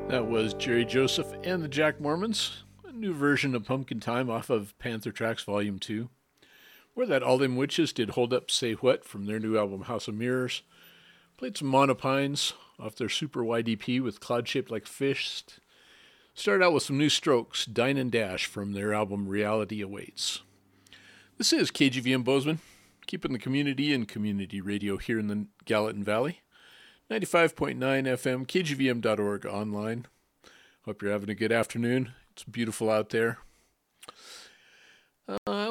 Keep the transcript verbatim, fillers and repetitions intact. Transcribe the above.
That was Jerry Joseph and the Jack Mormons, a new version of Pumpkin Time off of Panther Tracks Volume two. Where that All Them Witches did Hold Up Say What from their new album House of Mirrors. Played some Monopines off their Super Y D P with Cloud Shaped Like Fist. Started out with some new Strokes, Dine and Dash from their album Reality Awaits. This is K G V M Bozeman, keeping the community in community radio here in the Gallatin Valley. ninety-five point nine F M, K G V M dot org online. Hope you're having a good afternoon. It's beautiful out there. Uh,